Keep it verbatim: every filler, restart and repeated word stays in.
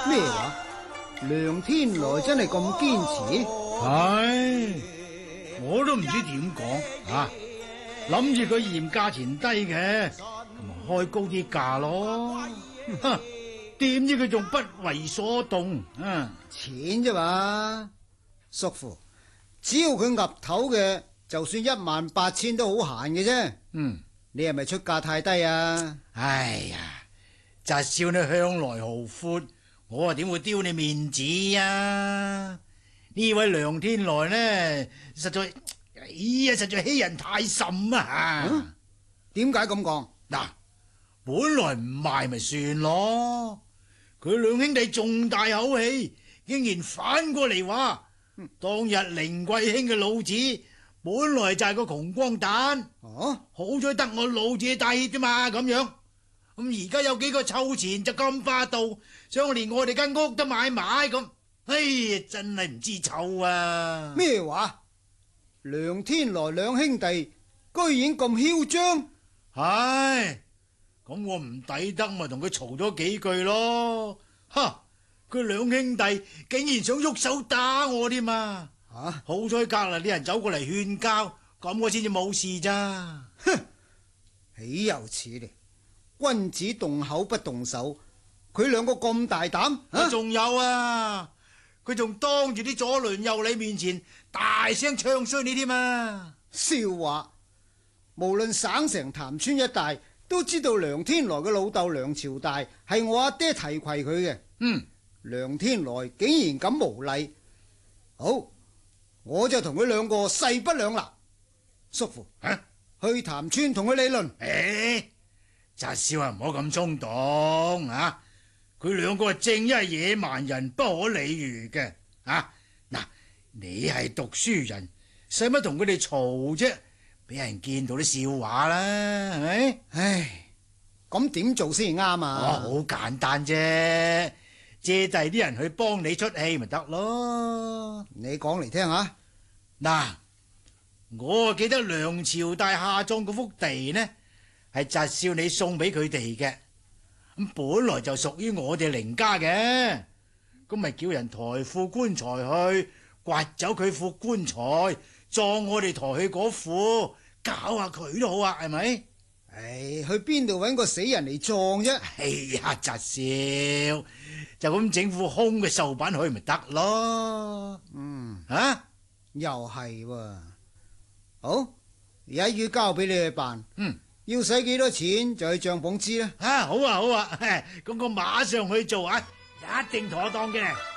咩話？梁天來真係咁堅持？ 係，我都唔知點講啊！諗住佢嫌價錢低嘅，咁咪開高啲價咯。哼，點知佢仲不為所動啊！ 錢啫嘛，叔父，只要佢岌頭嘅，就算一萬八千都好閒嘅啫。 嗯， 你係咪出價太低啊？ 哎呀，侄少你向來豪闊，我啊點會丟你面子啊？呢位梁天來呢，實在，哎呀，實在欺人太甚啊！ 點解咁講？ 嗱，本來唔賣咪算咯，佢兩兄弟仲大口氣，竟然反過嚟話，嗯、當日凌貴卿嘅老子本來就係個窮光蛋， 哦、啊， 好彩得我老子帶挈啫嘛，咁樣。咁而家有幾個臭錢就咁霸道，想連我哋間屋都買埋咁，哎呀，真係唔知醜啊！ 咩話？梁天來兩兄弟居然咁囂張？ 唉，咁我唔抵得咪同佢嘈咗幾句咯。哈！佢兩兄弟竟然想喐手打我添嘛！ 啊！ 好彩隔籬啲人走過嚟勸交，咁我先至冇事咋。 哼！豈有此理！君子動口不動手，佢兩個咁大膽， 仲、啊、有啊！佢仲當住啲左鄰右里面前大聲唱衰你添啊！ 笑話，無論省城潭村一帶都知道梁天來嘅老豆梁朝大係我阿爹提攜佢嘅。 嗯， 梁天來竟然咁無禮，好，我就同佢兩個勢不兩立。叔父， 啊、 去潭村同佢理論。 誒，侄少啊，唔好咁衝動啊！佢兩個正一係野蠻人，不可理喻嘅啊！嗱，你係讀書人，使乜同佢哋嘈啫？俾人見到啲笑話啦，係咪？ 唉，咁點做先啱啊？ 哦，好簡單啫，借第啲人去幫你出氣咪得咯。 你講嚟聽下。 嗱，我記得梁朝大下葬嗰幅地呢，係侄少你送俾佢哋嘅。咁本來就屬於我哋凌家嘅，咁咪叫人抬副棺材去，刮走佢副棺材，葬我哋抬去嗰副，搞下佢都好啊，係咪？ 唉，去邊度搵個死人嚟葬啫？ 哎呀，侄少，就咁整副空嘅壽板去咪得咯？ 嗯， 啊， 又係喎。好，一於交俾你去辦。 嗯。 要使幾多錢就去帳簿知啦。 啊，好啊好啊，咁我馬上去做啊，一定妥當嘅。